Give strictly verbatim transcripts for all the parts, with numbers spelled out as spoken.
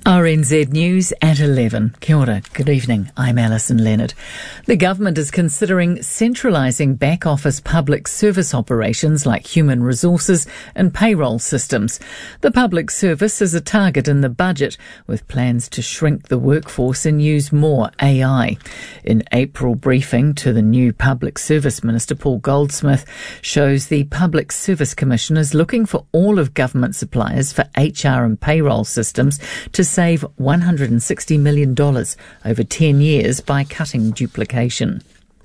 R N Z News at eleven. Kia ora, good evening. I'm Alison Leonard. The government is considering centralising back-office public service operations like human resources and payroll systems. The public service is a target in the budget, with plans to shrink the workforce and use more A I. In April briefing to the new Public Service Minister, Paul Goldsmith, shows the Public Service Commission is looking for all of government suppliers for H R and payroll systems to save one hundred sixty million dollars over ten years by cutting duplication.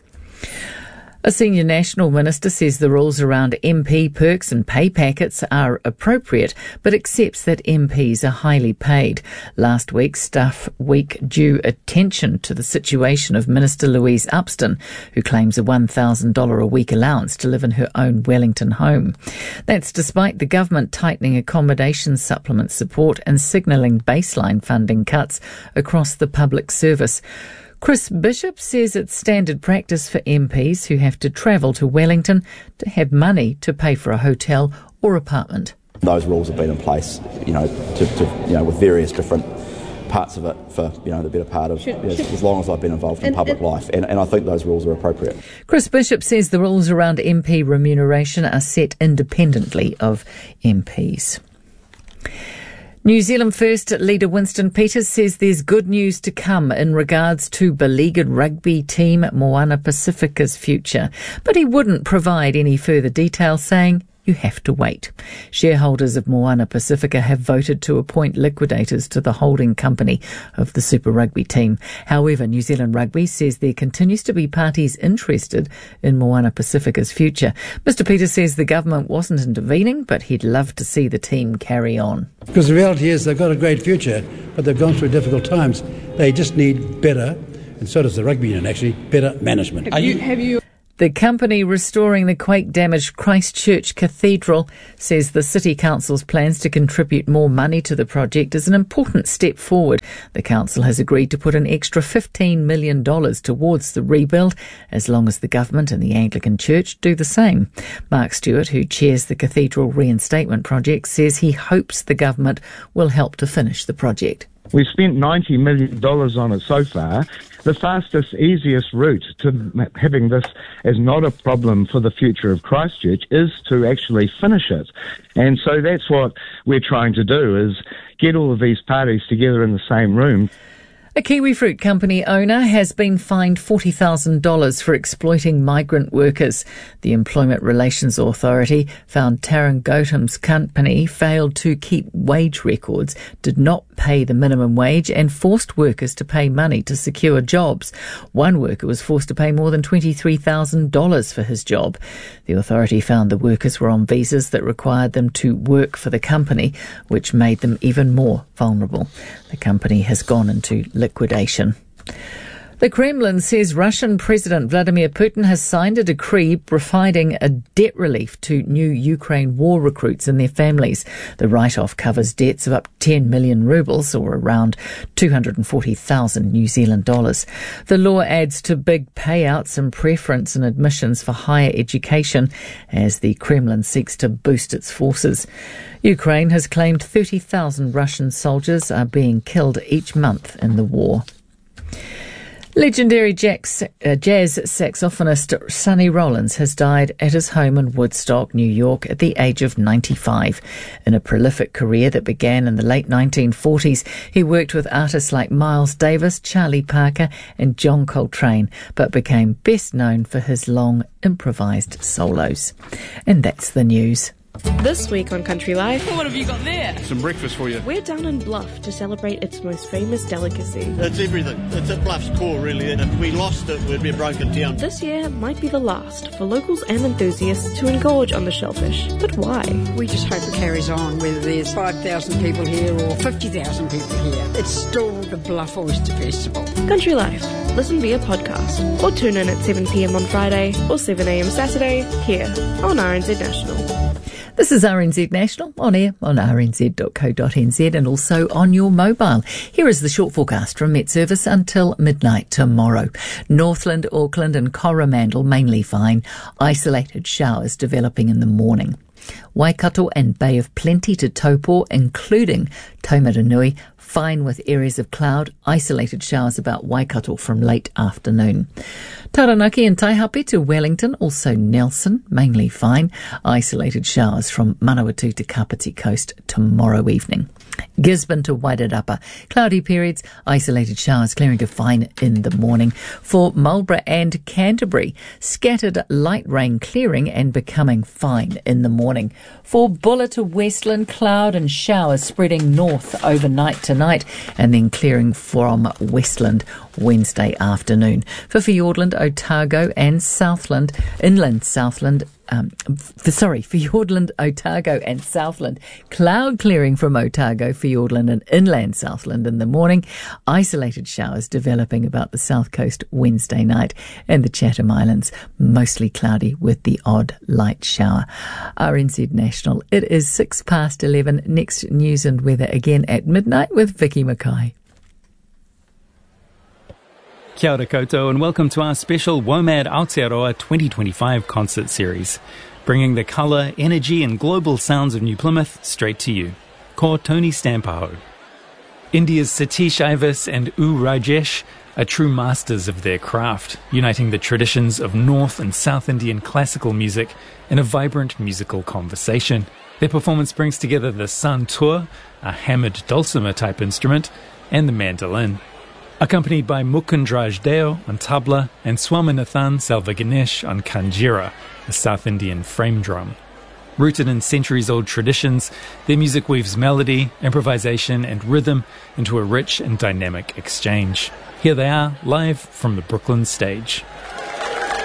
A senior National Minister says the rules around M P perks and pay packets are appropriate, but accepts that M Ps are highly paid. Last week, Staff Week drew attention to the situation of Minister Louise Upston, who claims a one thousand dollars a week allowance to live in her own Wellington home. That's despite the government tightening accommodation supplement support and signalling baseline funding cuts across the public service. Chris Bishop says it's standard practice for M Ps who have to travel to Wellington to have money to pay for a hotel or apartment. Those rules have been in place, you know, to, to you know, with various different parts of it for, you know, the better part of should, you know, should, as long as I've been involved in and, public and, life, and, and I think those rules are appropriate. Chris Bishop says the rules around M P remuneration are set independently of M Ps. New Zealand First leader Winston Peters says there's good news to come in regards to beleaguered rugby team Moana Pacifica's future, but he wouldn't provide any further detail, saying you have to wait. Shareholders of Moana Pacifica have voted to appoint liquidators to the holding company of the Super Rugby team. However, New Zealand Rugby says there continues to be parties interested in Moana Pacifica's future. Mister Peters says the government wasn't intervening, but he'd love to see the team carry on. Because the reality is they've got a great future, but they've gone through difficult times. They just need better, and so does the rugby union actually, better management. Have you, have you The company restoring the quake-damaged Christchurch Cathedral says the City Council's plans to contribute more money to the project is an important step forward. The council has agreed to put an extra fifteen million dollars towards the rebuild, as long as the government and the Anglican Church do the same. Mark Stewart, who chairs the Cathedral Reinstatement Project, says he hopes the government will help to finish the project. We've spent ninety million dollars on it so far. The fastest, easiest route to having this as not a problem for the future of Christchurch is to actually finish it. And so that's what we're trying to do, is get all of these parties together in the same room. A kiwi fruit company owner has been fined forty thousand dollars for exploiting migrant workers. The Employment Relations Authority found Taran Gautam's company failed to keep wage records, did not pay the minimum wage, and forced workers to pay money to secure jobs. One worker was forced to pay more than twenty-three thousand dollars for his job. The authority found the workers were on visas that required them to work for the company, which made them even more vulnerable. The company has gone into liquidation. The Kremlin says Russian President Vladimir Putin has signed a decree providing a debt relief to new Ukraine war recruits and their families. The write-off covers debts of up to ten million rubles, or around two hundred forty thousand New Zealand dollars. The law adds to big payouts and preference in admissions for higher education as the Kremlin seeks to boost its forces. Ukraine has claimed thirty thousand Russian soldiers are being killed each month in the war. Legendary jazz saxophonist Sonny Rollins has died at his home in Woodstock, New York, at the age of ninety-five. In a prolific career that began in the late nineteen forties, he worked with artists like Miles Davis, Charlie Parker and John Coltrane, but became best known for his long improvised solos. And that's the news. This week on Country Life... What have you got there? Some breakfast for you. We're down in Bluff to celebrate its most famous delicacy. It's everything. It's at Bluff's core, really. And if we lost it, we'd be a broken town. This year might be the last for locals and enthusiasts to engorge on the shellfish. But why? We just hope it carries on, whether there's five thousand people here or fifty thousand people here. It's still the Bluff Oyster Festival. Country Life. Listen via podcast or tune in at seven p.m. on Friday or seven a.m. Saturday here on R N Z National. This is R N Z National, on air on r n z dot co dot n z and also on your mobile. Here is the short forecast from Met Service until midnight tomorrow. Northland, Auckland and Coromandel mainly fine. Isolated showers developing in the morning. Waikato and Bay of Plenty to Taupo, including Taumaranui, fine with areas of cloud, isolated showers about Waikato from late afternoon. Taranaki and Taihape to Wellington, also Nelson, mainly fine. Isolated showers from Manawatu to Kapiti Coast tomorrow evening. Gisborne to Wairarapa, cloudy periods, isolated showers clearing to fine in the morning. For Marlborough and Canterbury, scattered light rain clearing and becoming fine in the morning. For Buller to Westland, cloud and showers spreading north overnight tonight and then clearing from Westland Wednesday afternoon. For Fiordland, Otago and Southland, inland Southland, Um, for, sorry, Fiordland, Otago and Southland. Cloud clearing from Otago, Fiordland and inland Southland in the morning. Isolated showers developing about the south coast Wednesday night. And the Chatham Islands, mostly cloudy with the odd light shower. R N Z National, it is six past eleven. Next news and weather again at midnight with Vicky Mackay. Kia ora koutou and welcome to our special WOMAD Aotearoa twenty twenty-five concert series, bringing the colour, energy and global sounds of New Plymouth straight to you. Ko Tony Stampaho. India's Satish Ivis and U Rajesh are true masters of their craft, uniting the traditions of North and South Indian classical music in a vibrant musical conversation. Their performance brings together the santur, a hammered dulcimer type instrument, and the mandolin. Accompanied by Mukundraj Deo on tabla and Swaminathan Salvaganesh on kanjira, a South Indian frame drum. Rooted in centuries-old traditions, their music weaves melody, improvisation and rhythm into a rich and dynamic exchange. Here they are, live from the Brooklyn stage.